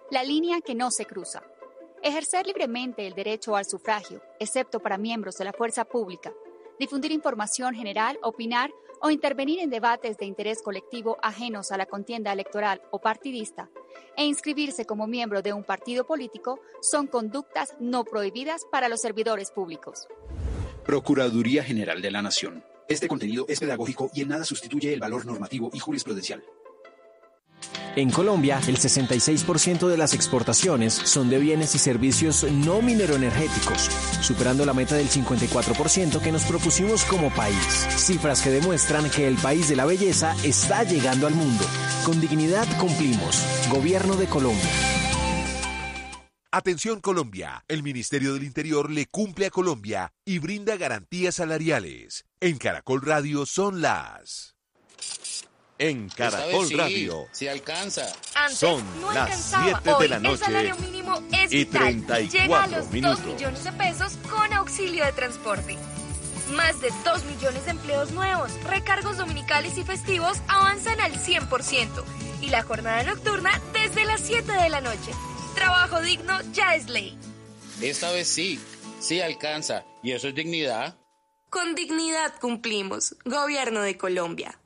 La línea que no se cruza. Ejercer libremente el derecho al sufragio, excepto para miembros de la fuerza pública. Difundir información general, opinar o intervenir en debates de interés colectivo ajenos a la contienda electoral o partidista, e inscribirse como miembro de un partido político son conductas no prohibidas para los servidores públicos. Procuraduría General de la Nación. Este contenido es pedagógico y en nada sustituye el valor normativo y jurisprudencial. En Colombia, el 66% de las exportaciones son de bienes y servicios no mineroenergéticos, superando la meta del 54% que nos propusimos como país. Cifras que demuestran que el país de la belleza está llegando al mundo. Con dignidad cumplimos. Gobierno de Colombia. Atención Colombia, el Ministerio del Interior le cumple a Colombia y brinda garantías salariales. En Caracol Radio son las... En Caracol Radio. Si alcanza. Antes son no las alcanzaba. 7 de Hoy la noche el salario mínimo es y vital. 34 Llega a los minutos. 2 millones de pesos con auxilio de transporte. Más de 2 millones de empleos nuevos, recargos dominicales y festivos avanzan al 100%. Y la jornada nocturna desde las 7 de la noche. Trabajo digno ya es ley. Esta vez sí alcanza. Y eso es dignidad. Con dignidad cumplimos. Gobierno de Colombia.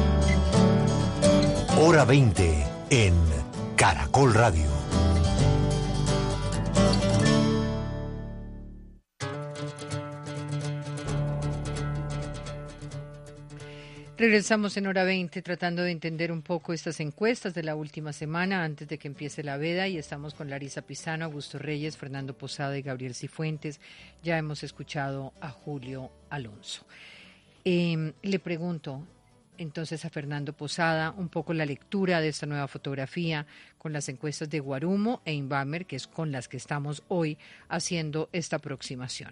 Hora 20 en Caracol Radio. Regresamos en Hora 20 tratando de entender un poco estas encuestas de la última semana antes de que empiece la veda, y estamos con Larisa Pisano, Augusto Reyes, Fernando Posada y Gabriel Cifuentes. Ya hemos escuchado a Julio Alonso. Le pregunto entonces a Fernando Posada un poco la lectura de esta nueva fotografía con las encuestas de Guarumo e Inbamer, que es con las que estamos hoy haciendo esta aproximación.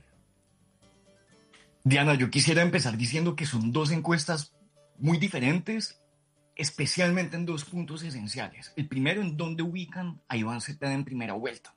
Diana, yo quisiera empezar diciendo que son dos encuestas muy diferentes, especialmente en dos puntos esenciales. El primero, en dónde ubican a Iván Cepeda en primera vuelta.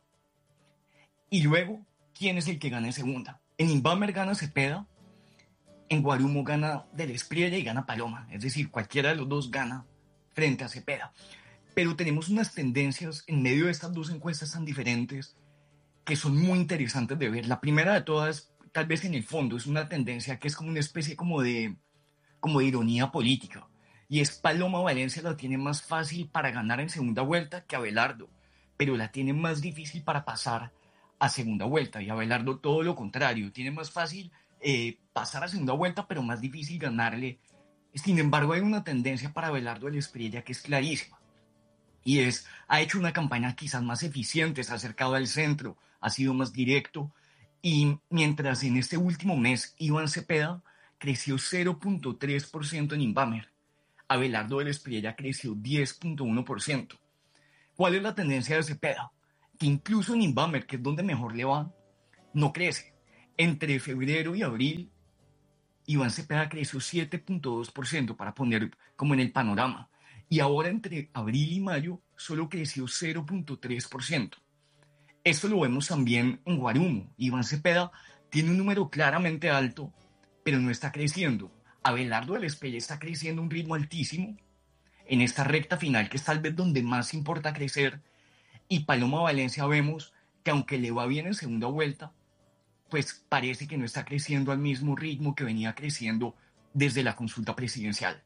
Y luego, quién es el que gana en segunda. En Inbamer gana Cepeda, en Guarumo gana Del Espriella y gana Paloma. Es decir, cualquiera de los dos gana frente a Cepeda. Pero tenemos unas tendencias en medio de estas dos encuestas tan diferentes que son muy interesantes de ver. La primera de todas, tal vez en el fondo, es una tendencia que es como una especie como de ironía política. Y es Paloma Valencia la tiene más fácil para ganar en segunda vuelta que Abelardo, pero la tiene más difícil para pasar a segunda vuelta. Y Abelardo todo lo contrario, tiene más fácil pasar a segunda vuelta, pero más difícil ganarle. Sin embargo, hay una tendencia para Abelardo Del Espriella que es clarísima. Y ha hecho una campaña quizás más eficiente, se ha acercado al centro, ha sido más directo. Y mientras en este último mes Iván Cepeda creció 0.3% en Inbamer, Abelardo Del Espriella creció 10.1%. ¿Cuál es la tendencia de Cepeda? Que incluso en Inbamer, que es donde mejor le va, no crece. Entre febrero y abril, Iván Cepeda creció 7.2%, para poner como en el panorama. Y ahora entre abril y mayo solo creció 0.3%. Esto lo vemos también en Guarumo. Iván Cepeda tiene un número claramente alto, pero no está creciendo. Abelardo Del Espriella está creciendo a un ritmo altísimo en esta recta final, que es tal vez donde más importa crecer. Y Paloma Valencia vemos que aunque le va bien en segunda vuelta, pues parece que no está creciendo al mismo ritmo que venía creciendo desde la consulta presidencial.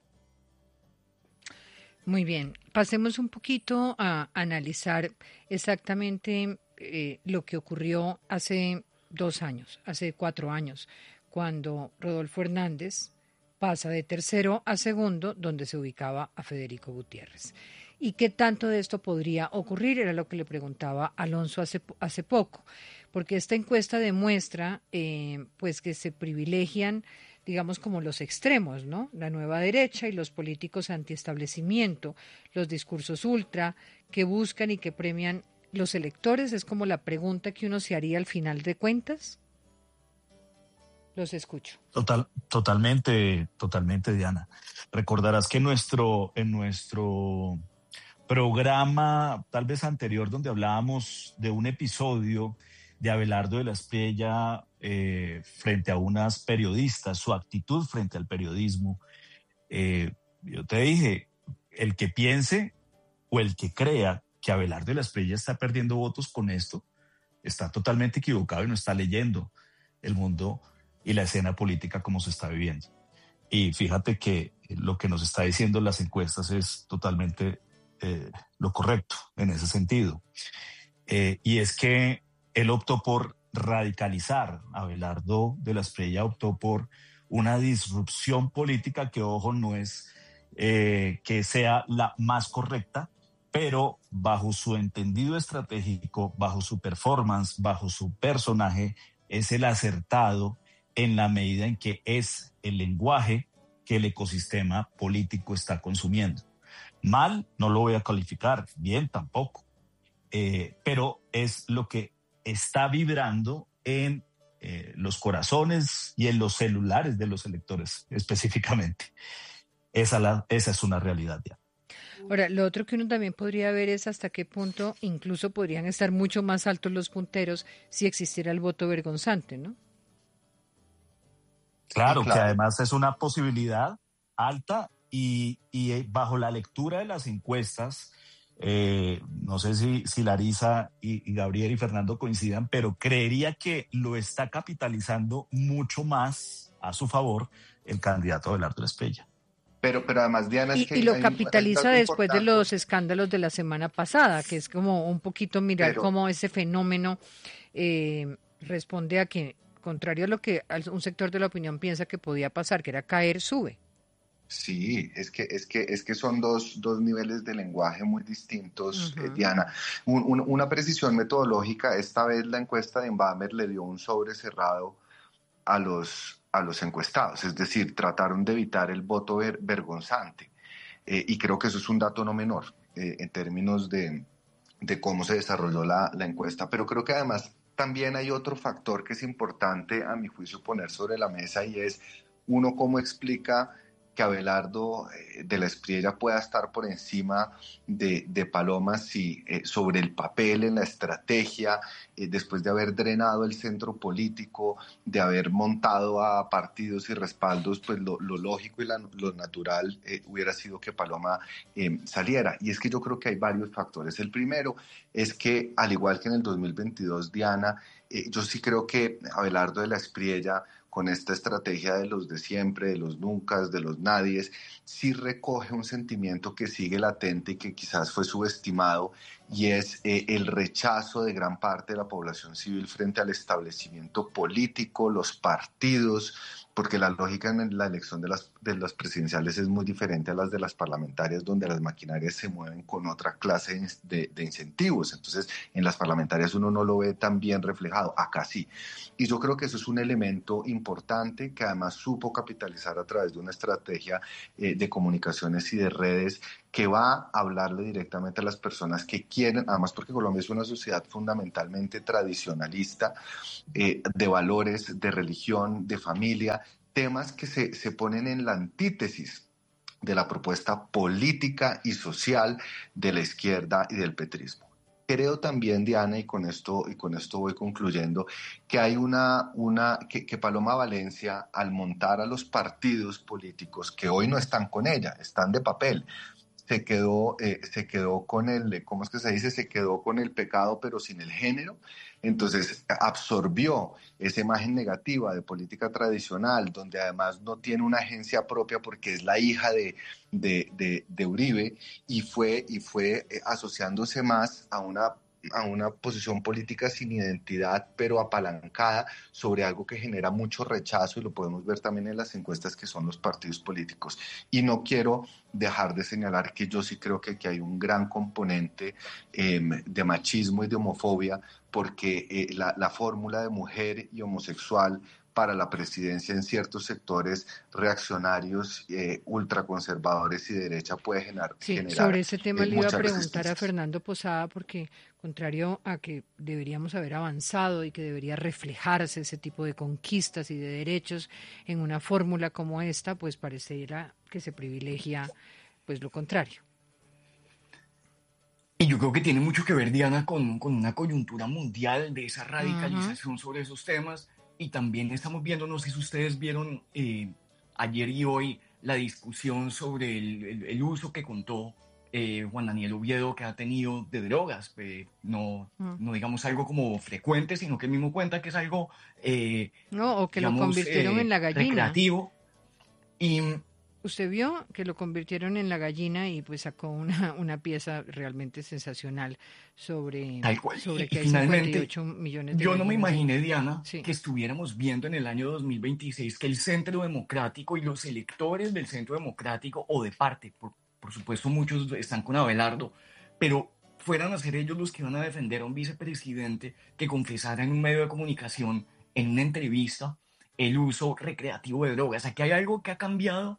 Muy bien, pasemos un poquito a analizar exactamente lo que ocurrió hace 2 años, hace 4 años, cuando Rodolfo Hernández pasa de tercero a segundo, donde se ubicaba a Federico Gutiérrez. ¿Y qué tanto de esto podría ocurrir? Era lo que le preguntaba Alonso hace poco, porque esta encuesta demuestra pues que se privilegian, digamos, como los extremos, ¿no? La nueva derecha y los políticos antiestablecimiento, los discursos ultra que buscan y que premian los electores. Es como la pregunta que uno se haría al final de cuentas. Los escucho. Totalmente, Diana. Recordarás que en nuestro programa, tal vez anterior, donde hablábamos de un episodio de Abelardo Del Espriella frente a unas periodistas, su actitud frente al periodismo, yo te dije, el que piense o el que crea que Abelardo de la Espriella está perdiendo votos con esto, está totalmente equivocado y no está leyendo el mundo y la escena política como se está viviendo. Y fíjate que lo que nos está diciendo las encuestas es totalmente lo correcto en ese sentido. Y es que él optó por radicalizar. Abelardo de la Espriella optó por una disrupción política que, ojo, no es que sea la más correcta, pero bajo su entendido estratégico, bajo su performance, bajo su personaje, es el acertado en la medida en que es el lenguaje que el ecosistema político está consumiendo. Mal no lo voy a calificar, bien tampoco, pero es lo que está vibrando en los corazones y en los celulares de los electores específicamente. Esa es una realidad ya. Ahora, lo otro que uno también podría ver es hasta qué punto incluso podrían estar mucho más altos los punteros si existiera el voto vergonzante, ¿no? Claro, que además es una posibilidad alta y bajo la lectura de las encuestas, no sé si Larisa y Gabriel y Fernando coincidan, pero creería que lo está capitalizando mucho más a su favor el candidato Abelardo de la Espriella. Pero además, Diana, es que... Y lo capitaliza después de los escándalos de la semana pasada, que es como un poquito mirar cómo ese fenómeno responde a que, contrario a lo que un sector de la opinión piensa que podía pasar, que era caer, sube. Sí, es que son dos niveles de lenguaje muy distintos, Diana. Una precisión metodológica, esta vez la encuesta de Inbamer le dio un sobre cerrado a los encuestados, es decir, trataron de evitar el voto vergonzante, y creo que eso es un dato no menor en términos de cómo se desarrolló la encuesta, pero creo que además también hay otro factor que es importante a mi juicio poner sobre la mesa, y es uno cómo explica que Abelardo de la Espriella pueda estar por encima de Paloma sobre el papel, en la estrategia, después de haber drenado el centro político, de haber montado a partidos y respaldos, pues lo lógico y lo natural hubiera sido que Paloma saliera. Y es que yo creo que hay varios factores. El primero es que, al igual que en el 2022, Diana, yo sí creo que Abelardo de la Espriella, con esta estrategia de los de siempre, de los nunca, de los nadies, sí recoge un sentimiento que sigue latente y que quizás fue subestimado, y es el rechazo de gran parte de la población civil frente al establecimiento político, los partidos, porque la lógica en la elección de las presidenciales es muy diferente a las de las parlamentarias, donde las maquinarias se mueven con otra clase de incentivos. Entonces, en las parlamentarias uno no lo ve tan bien reflejado, acá sí. Y yo creo que eso es un elemento importante que además supo capitalizar a través de una estrategia de comunicaciones y de redes que va a hablarle directamente a las personas que quieren, además porque Colombia es una sociedad fundamentalmente tradicionalista, de valores, de religión, de familia, temas que se ponen en la antítesis de la propuesta política y social de la izquierda y del petrismo. Creo también, Diana, y con esto voy concluyendo, que hay que Paloma Valencia, al montar a los partidos políticos que hoy no están con ella, están de papel, se quedó con ¿cómo es que se dice? Se quedó con el pecado pero sin el género. Entonces absorbió esa imagen negativa de política tradicional, donde además no tiene una agencia propia porque es la hija de Uribe, y fue asociándose más a una posición política sin identidad, pero apalancada sobre algo que genera mucho rechazo, y lo podemos ver también en las encuestas, que son los partidos políticos. Y no quiero dejar de señalar que yo sí creo que aquí hay un gran componente de machismo y de homofobia, porque la fórmula de mujer y homosexual para la presidencia en ciertos sectores reaccionarios, ultraconservadores y de derecha puede generar. Sobre ese tema le iba a preguntar a Fernando Posada, porque contrario a que deberíamos haber avanzado y que debería reflejarse ese tipo de conquistas y de derechos en una fórmula como esta, pues pareciera que se privilegia pues lo contrario. Y yo creo que tiene mucho que ver, Diana, con una coyuntura mundial de esa radicalización sobre esos temas. Y también estamos viendo, no sé si ustedes vieron ayer y hoy, la discusión sobre el uso que contó Juan Daniel Oviedo, que ha tenido de drogas. No digamos algo como frecuente, sino que él mismo cuenta que es algo, o que digamos, lo convirtieron en la gallina. Recreativo. Y usted vio que lo convirtieron en la gallina y pues sacó una pieza realmente sensacional sobre que hay 58 millones de yo no me gallinas. imaginé, Diana, que estuviéramos viendo en el año 2026 que el Centro Democrático y los electores del Centro Democrático, o de parte, por supuesto muchos están con Abelardo, pero fueran a ser ellos los que iban a defender a un vicepresidente que confesara en un medio de comunicación, en una entrevista, el uso recreativo de drogas. Aquí hay algo que ha cambiado.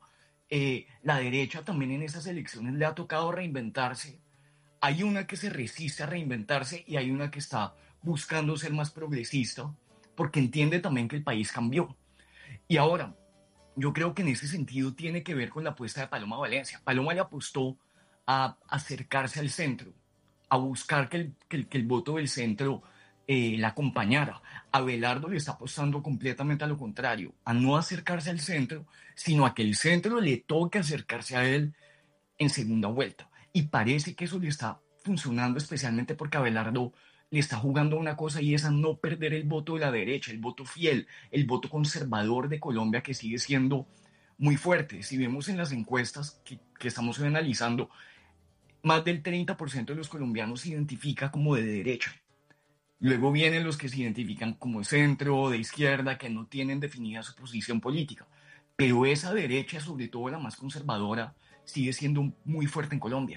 La derecha también en esas elecciones le ha tocado reinventarse. Hay una que se resiste a reinventarse y hay una que está buscando ser más progresista porque entiende también que el país cambió. Y ahora, yo creo que en ese sentido tiene que ver con la apuesta de Paloma Valencia. Paloma le apostó a acercarse al centro, a buscar que el voto del centro la acompañara. Abelardo le está apostando completamente a lo contrario, a no acercarse al centro, sino a que el centro le toque acercarse a él en segunda vuelta. Y parece que eso le está funcionando, especialmente porque Abelardo le está jugando una cosa, y es a no perder el voto de la derecha, el voto fiel, el voto conservador de Colombia, que sigue siendo muy fuerte. Si vemos en las encuestas que estamos hoy analizando, más del 30% de los colombianos se identifica como de derecha. Luego vienen los que se identifican como de centro, de izquierda, que no tienen definida su posición política. Pero esa derecha, sobre todo la más conservadora, sigue siendo muy fuerte en Colombia.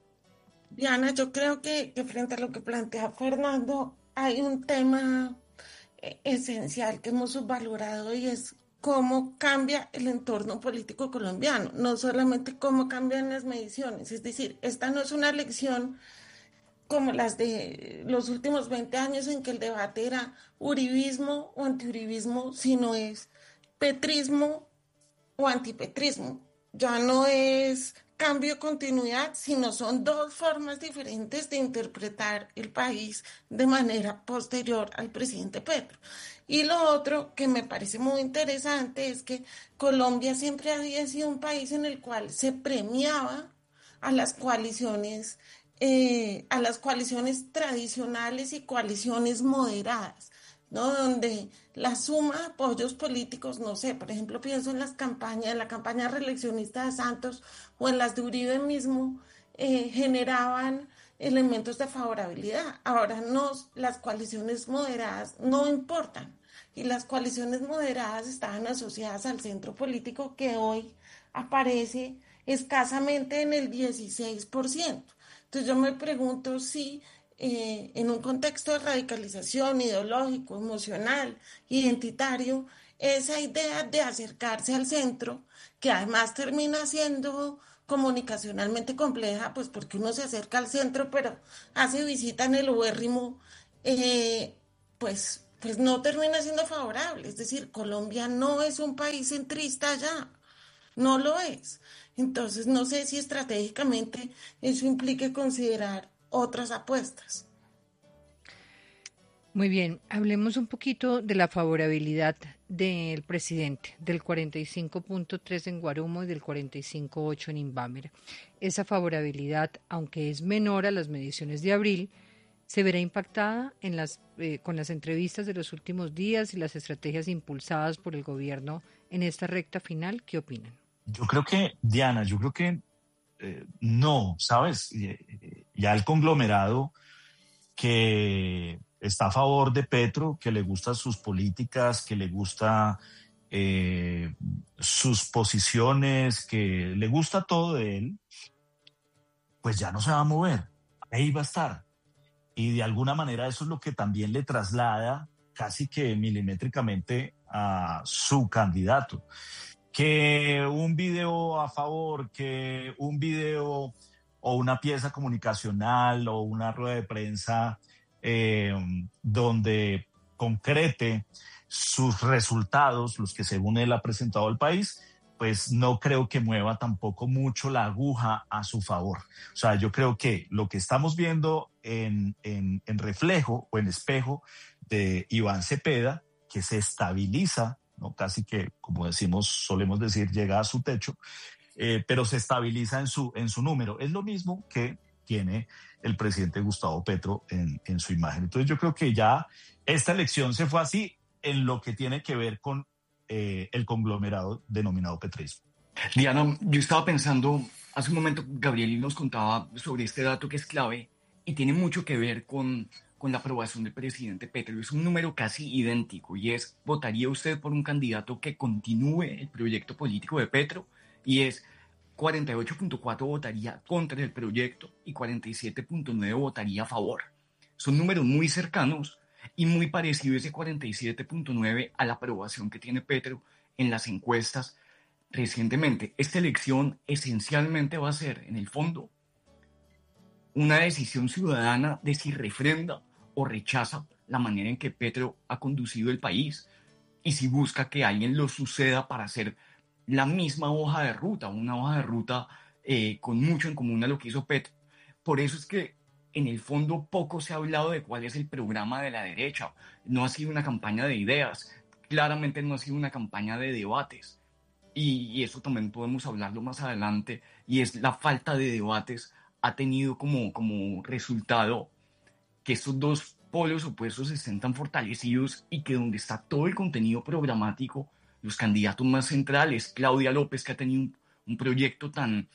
Diana, yo creo que frente a lo que plantea Fernando, hay un tema esencial que hemos subvalorado, y es cómo cambia el entorno político colombiano, no solamente cómo cambian las mediciones. Es decir, esta no es una elección como las de los últimos 20 años en que el debate era uribismo o antiuribismo, sino es petrismo o antipetrismo. Ya no es cambio, continuidad, sino son dos formas diferentes de interpretar el país de manera posterior al presidente Petro. Y lo otro que me parece muy interesante es que Colombia siempre había sido un país en el cual se premiaba a las coaliciones tradicionales y coaliciones moderadas, ¿no? Donde la suma de apoyos políticos, no sé, por ejemplo, pienso en la campaña reeleccionista de Santos o en las de Uribe mismo, generaban elementos de favorabilidad. Ahora las coaliciones moderadas no importan, y las coaliciones moderadas estaban asociadas al centro político, que hoy aparece escasamente en el 16%. Entonces yo me pregunto si en un contexto de radicalización ideológico, emocional, identitario, esa idea de acercarse al centro, que además termina siendo comunicacionalmente compleja, pues porque uno se acerca al centro, pero hace visita en el ubérrimo, pues no termina siendo favorable. Es decir, Colombia no es un país centrista ya, no lo es. Entonces, no sé si estratégicamente eso implique considerar otras apuestas. Muy bien, hablemos un poquito de la favorabilidad del presidente, del 45.3 en Guarumo y del 45.8 en Imbámera. Esa favorabilidad, aunque es menor a las mediciones de abril, se verá impactada con las entrevistas de los últimos días y las estrategias impulsadas por el gobierno en esta recta final. ¿Qué opinan? Yo creo que, Diana, no, ¿sabes? Ya el conglomerado que está a favor de Petro, que le gustan sus políticas, que le gusta sus posiciones, que le gusta todo de él, pues ya no se va a mover, ahí va a estar. Y de alguna manera eso es lo que también le traslada casi que milimétricamente a su candidato. Que un video a favor, que un video o una pieza comunicacional o una rueda de prensa donde concrete sus resultados, los que según él ha presentado al país, pues no creo que mueva tampoco mucho la aguja a su favor. O sea, yo creo que lo que estamos viendo en reflejo o en espejo de Iván Cepeda, que se estabiliza, ¿no? Casi que, como solemos decir, llega a su techo, pero se estabiliza en su número. Es lo mismo que tiene el presidente Gustavo Petro en su imagen. Entonces yo creo que ya esta elección se fue así en lo que tiene que ver con el conglomerado denominado petrismo. Diana, yo estaba pensando, hace un momento Gabriel nos contaba sobre este dato que es clave y tiene mucho que ver con la aprobación del presidente Petro. Es un número casi idéntico y es, ¿votaría usted por un candidato que continúe el proyecto político de Petro? Y es 48.4 votaría contra el proyecto y 47.9 votaría a favor. Son números muy cercanos y muy parecidos, ese 47.9 a la aprobación que tiene Petro en las encuestas recientemente. Esta elección esencialmente va a ser, en el fondo, una decisión ciudadana de si refrenda o rechaza la manera en que Petro ha conducido el país y si busca que alguien lo suceda para hacer la misma hoja de ruta, una hoja de ruta con mucho en común a lo que hizo Petro. Por eso es que en el fondo poco se ha hablado de cuál es el programa de la derecha. No ha sido una campaña de ideas, claramente no ha sido una campaña de debates. Y eso también podemos hablarlo más adelante, y es la falta de debates ha tenido como resultado que estos dos polos opuestos estén tan fortalecidos y que donde está todo el contenido programático, los candidatos más centrales, Claudia López, que ha tenido un proyecto tan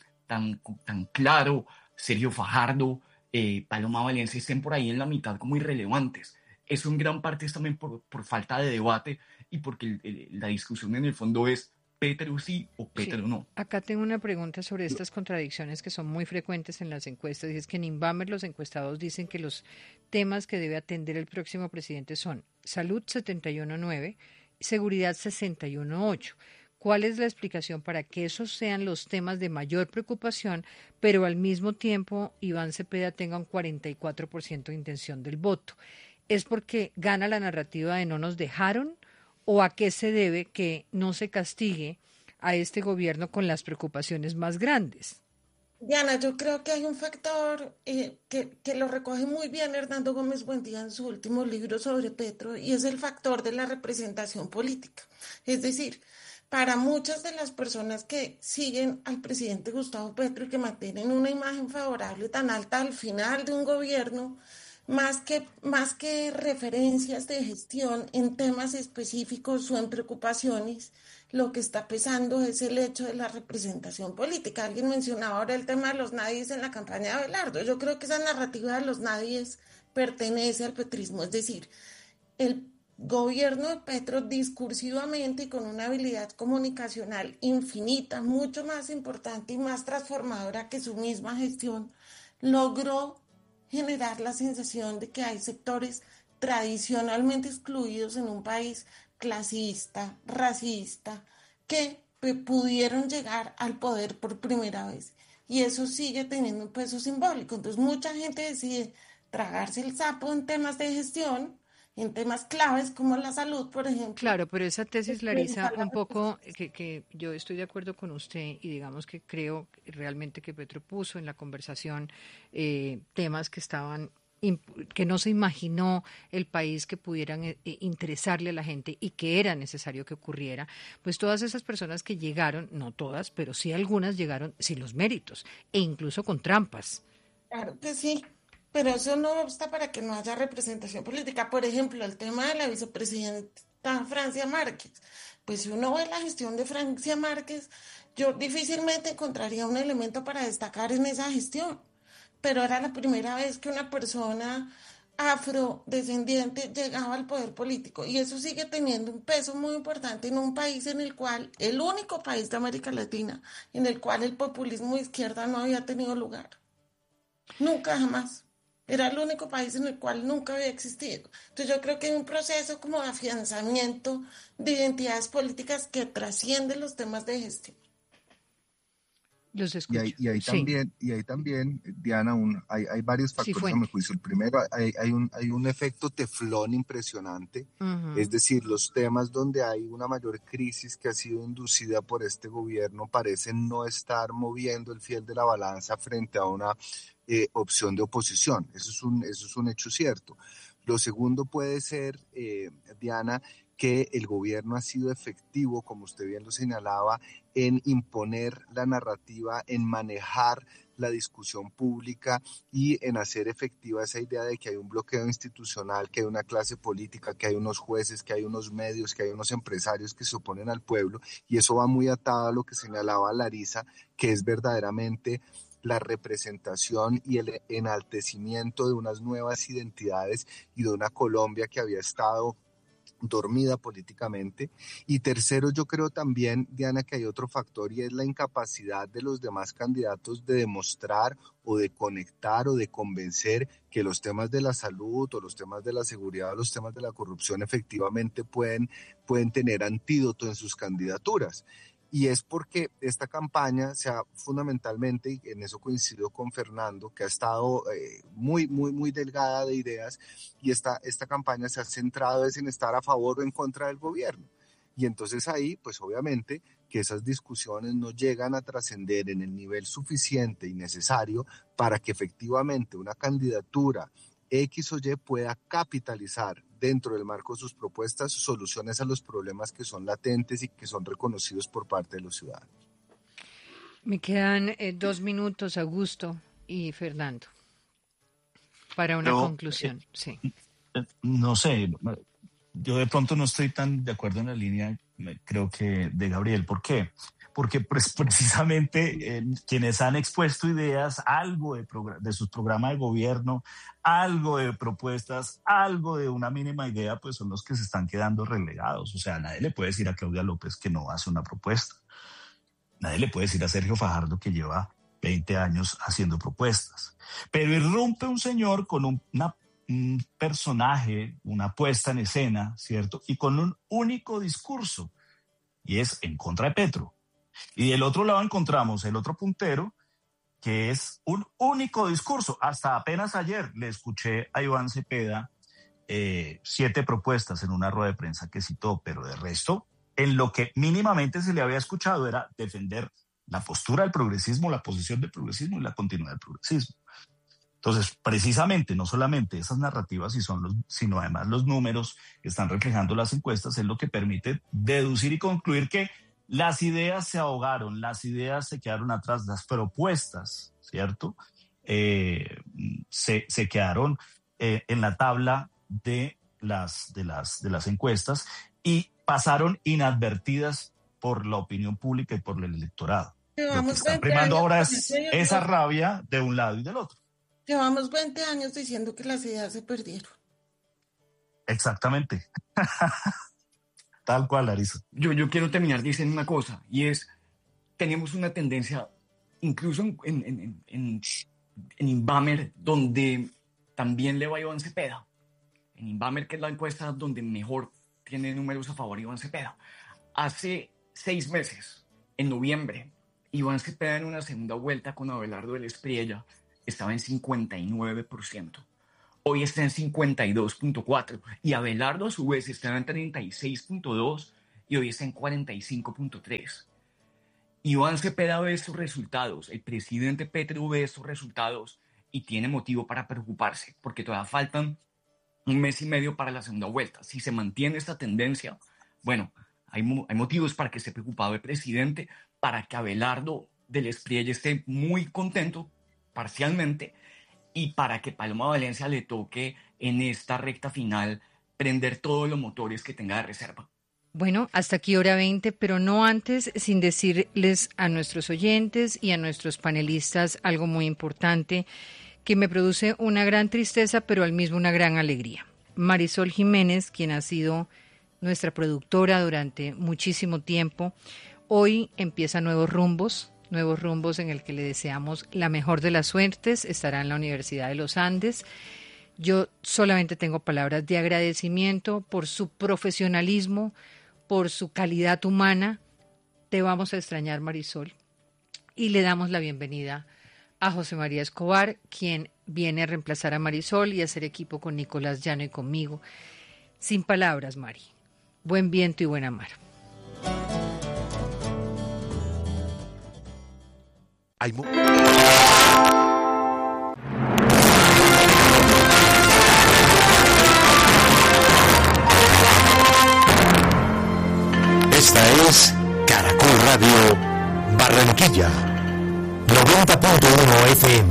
claro, Sergio Fajardo, Paloma Valencia, estén por ahí en la mitad como irrelevantes. Eso en gran parte es también por falta de debate y porque la discusión en el fondo es Petro sí o Petro no. Acá tengo una pregunta sobre estas contradicciones que son muy frecuentes en las encuestas, y es que en Inbamer los encuestados dicen que los temas que debe atender el próximo presidente son salud 71.9, seguridad 61.8. ¿Cuál es la explicación para que esos sean los temas de mayor preocupación, pero al mismo tiempo Iván Cepeda tenga un 44% de intención del voto? ¿Es porque gana la narrativa de no nos dejaron? ¿O a qué se debe que no se castigue a este gobierno con las preocupaciones más grandes? Diana, yo creo que hay un factor que lo recoge muy bien Hernando Gómez Buendía en su último libro sobre Petro, y es el factor de la representación política. Es decir, para muchas de las personas que siguen al presidente Gustavo Petro y que mantienen una imagen favorable tan alta al final de un gobierno, más que referencias de gestión en temas específicos o en preocupaciones, lo que está pesando es el hecho de la representación política. Alguien mencionaba ahora el tema de los nadies en la campaña de Abelardo. Yo creo que esa narrativa de los nadies pertenece al petrismo, es decir, el gobierno de Petro discursivamente y con una habilidad comunicacional infinita, mucho más importante y más transformadora que su misma gestión, logró generar la sensación de que hay sectores tradicionalmente excluidos en un país clasista, racista, que pudieron llegar al poder por primera vez. Y eso sigue teniendo un peso simbólico. Entonces mucha gente decide tragarse el sapo en temas de gestión, en temas claves como la salud, por ejemplo. Claro, pero esa tesis, Larisa, un poco que yo estoy de acuerdo con usted y digamos que creo realmente que Petro puso en la conversación temas que estaban que no se imaginó el país que pudieran interesarle a la gente y que era necesario que ocurriera, pues todas esas personas que llegaron, no todas, pero sí algunas llegaron sin los méritos e incluso con trampas. Claro que sí. Pero eso no obsta para que no haya representación política. Por ejemplo, el tema de la vicepresidenta Francia Márquez. Pues si uno ve la gestión de Francia Márquez, yo difícilmente encontraría un elemento para destacar en esa gestión. Pero era la primera vez que una persona afrodescendiente llegaba al poder político. Y eso sigue teniendo un peso muy importante en un país en el cual, el único país de América Latina, en el cual el populismo de izquierda no había tenido lugar. Nunca, jamás. Era el único país en el cual nunca había existido. Entonces yo creo que hay un proceso como de afianzamiento de identidades políticas que trasciende los temas de gestión. Los escucho. Y ahí también, Diana, hay varios factores a mi juicio. El primero, hay un efecto teflón impresionante, es decir, los temas donde hay una mayor crisis que ha sido inducida por este gobierno parecen no estar moviendo el fiel de la balanza frente a una opción de oposición. Eso es un hecho cierto. Lo segundo puede ser, Diana, que el gobierno ha sido efectivo, como usted bien lo señalaba, en imponer la narrativa, en manejar la discusión pública y en hacer efectiva esa idea de que hay un bloqueo institucional, que hay una clase política, que hay unos jueces, que hay unos medios, que hay unos empresarios que se oponen al pueblo, y eso va muy atado a lo que señalaba Larisa, que es verdaderamente la representación y el enaltecimiento de unas nuevas identidades y de una Colombia que había estado dormida políticamente. Y tercero, yo creo también, Diana, que hay otro factor y es la incapacidad de los demás candidatos de demostrar o de conectar o de convencer que los temas de la salud o los temas de la seguridad o los temas de la corrupción efectivamente pueden tener antídoto en sus candidaturas. Y es porque esta campaña se ha fundamentalmente, y en eso coincido con Fernando, que ha estado muy delgada de ideas, y esta campaña se ha centrado en estar a favor o en contra del gobierno. Y entonces ahí, pues obviamente, que esas discusiones no llegan a trascender en el nivel suficiente y necesario para que efectivamente una candidatura X o Y pueda capitalizar dentro del marco de sus propuestas soluciones a los problemas que son latentes y que son reconocidos por parte de los ciudadanos. Me quedan 2 minutos, Augusto y Fernando, para una conclusión. Sí. No sé, yo de pronto no estoy tan de acuerdo en la línea, creo que de Gabriel. ¿Por qué? Porque pues, precisamente quienes han expuesto ideas, algo de sus programas de gobierno, algo de propuestas, algo de una mínima idea, pues son los que se están quedando relegados. O sea, nadie le puede decir a Claudia López que no hace una propuesta. Nadie le puede decir a Sergio Fajardo que lleva 20 años haciendo propuestas. Pero irrumpe un señor con un personaje, una puesta en escena, ¿cierto? Y con un único discurso, y es en contra de Petro. Y del otro lado encontramos el otro puntero, que es un único discurso. Hasta apenas ayer le escuché a Iván Cepeda 7 propuestas en una rueda de prensa que citó, pero de resto, en lo que mínimamente se le había escuchado era defender la postura del progresismo, la posición del progresismo y la continuidad del progresismo. Entonces, precisamente, no solamente esas narrativas, sino además los números que están reflejando las encuestas, es lo que permite deducir y concluir que las ideas se ahogaron, las ideas se quedaron atrás, las propuestas, ¿cierto? Se quedaron en la tabla de las encuestas y pasaron inadvertidas por la opinión pública y por el electorado. Lo que está primando ahora es esa rabia de un lado y del otro. Llevamos 20 años diciendo que las ideas se perdieron. Exactamente. Tal cual, Larisa. Yo quiero terminar diciendo una cosa, y es, tenemos una tendencia, incluso en Inbamer, donde también le va a Iván Cepeda. En Inbamer, que es la encuesta donde mejor tiene números a favor de Iván Cepeda. Hace 6 meses, en noviembre, Iván Cepeda en una segunda vuelta con Abelardo del Espriella estaba en 59%. Hoy está en 52.4% y Abelardo a su vez estaba en 36.2% y hoy está en 45.3%. Iván Cepeda ve estos resultados, el presidente Petro ve estos resultados y tiene motivo para preocuparse porque todavía faltan 1 mes y medio para la segunda vuelta. Si se mantiene esta tendencia, bueno, hay motivos para que esté preocupado el presidente, para que Abelardo del Espriella esté muy contento parcialmente, y para que Paloma Valencia le toque en esta recta final prender todos los motores que tenga de reserva. Bueno, hasta aquí hora 20, pero no antes sin decirles a nuestros oyentes y a nuestros panelistas algo muy importante que me produce una gran tristeza, pero al mismo una gran alegría. Marisol Jiménez, quien ha sido nuestra productora durante muchísimo tiempo, hoy empieza nuevos rumbos en el que le deseamos la mejor de las suertes. Estará en la Universidad de los Andes. Yo solamente tengo palabras de agradecimiento por su profesionalismo, por su calidad humana. Te vamos a extrañar, Marisol. Y le damos la bienvenida a José María Escobar, quien viene a reemplazar a Marisol y a hacer equipo con Nicolás Llano y conmigo. Sin palabras, Mari. Buen viento y buena mar. Barranquilla. 90.1 FM,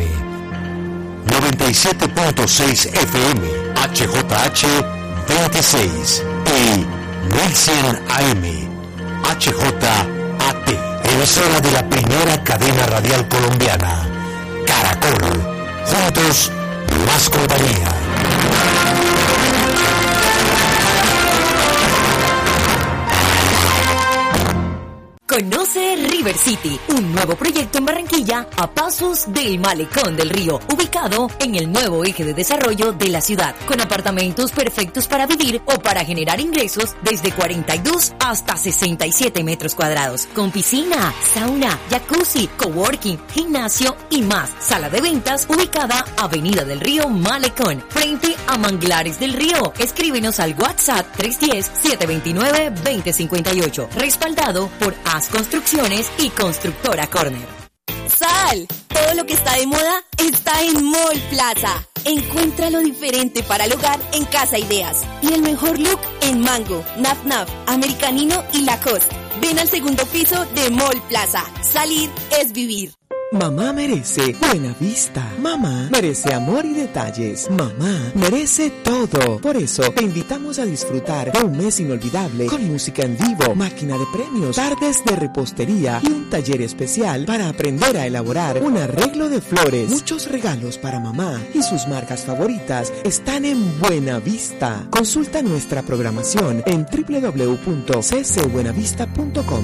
97.6 FM, HJH 26 y 1100 AM, HJAT. Emisora de la primera cadena radial colombiana, Caracol. Juntos, más compañía. Conoce River City, un nuevo proyecto en Barranquilla a pasos del Malecón del Río, ubicado en el nuevo eje de desarrollo de la ciudad, con apartamentos perfectos para vivir o para generar ingresos desde 42 hasta 67 metros cuadrados, con piscina, sauna, jacuzzi, coworking, gimnasio y más. Sala de ventas ubicada Avenida del Río Malecón, frente a Manglares del Río. Escríbenos al WhatsApp 310-729-2058, respaldado por AS Construcciones y Constructora Corner. ¡Sal! Todo lo que está de moda está en Mall Plaza. Encuentra lo diferente para el hogar en Casa Ideas. Y el mejor look en Mango, Naf Naf, Americanino y Lacoste. Ven al segundo piso de Mall Plaza. Salir es vivir. Mamá merece buena vista. Mamá merece amor y detalles. Mamá merece todo. Por eso te invitamos a disfrutar de un mes inolvidable con música en vivo, máquina de premios, tardes de repostería y un taller especial para aprender a elaborar un arreglo de flores. Muchos regalos para mamá y sus marcas favoritas están en Buena Vista. Consulta nuestra programación en www.ccbuenavista.com.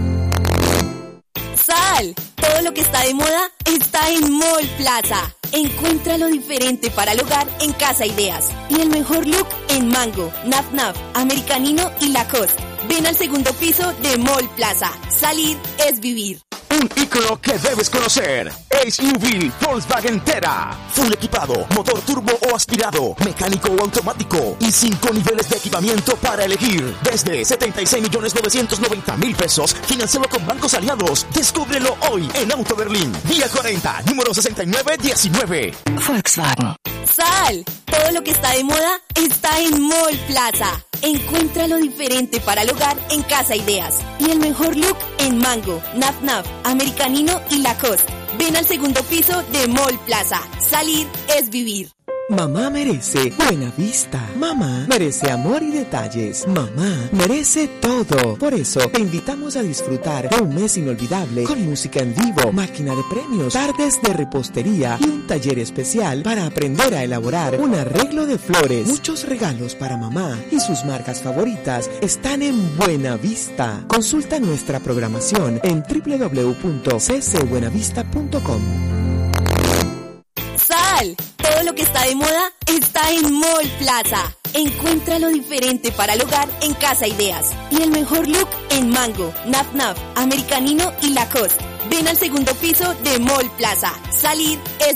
¡Sal! Todo lo que está de moda está en Mall Plaza. Encuentra lo diferente para el hogar en Casa Ideas. Y el mejor look en Mango, Naf Naf, Americanino y Lacoste. Ven al segundo piso de Mall Plaza. Salir es vivir. Un ícono que debes conocer. SUV Volkswagen Tera. Full equipado, motor turbo o aspirado, mecánico o automático y 5 niveles de equipamiento para elegir. Desde 76.990.000 pesos, financiado con bancos aliados. Descúbrelo hoy en Auto Berlín. Vía 40, número 6919. Volkswagen. ¡Sal! Todo lo que está de moda está en Mall Plaza. Encuentra lo diferente para el hogar en Casa Ideas. Y el mejor look en Mango, Naf Naf, Americanino y Lacoste. Ven al segundo piso de Mall Plaza. Salir es vivir. Mamá merece buena vista. Mamá merece amor y detalles. Mamá merece todo. Por eso te invitamos a disfrutar de un mes inolvidable con música en vivo, máquina de premios, tardes de repostería y un taller especial para aprender a elaborar un arreglo de flores. Muchos regalos para mamá y sus marcas favoritas están en Buena Vista. Consulta nuestra programación en www.ccbuenavista.com. ¡Sal! Todo lo que está de moda está en Mall Plaza. Encuentra lo diferente para el hogar en Casa Ideas. Y el mejor look en Mango, Naf Naf, Americanino y Lacoste. Ven al segundo piso de Mall Plaza. Salir es